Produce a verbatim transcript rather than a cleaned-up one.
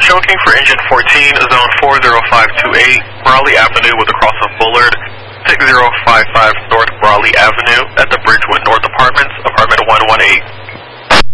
choking for engine fourteen, zone four zero five two eight, Raleigh Avenue with a cross of Bullard, six zero five five North Raleigh Avenue,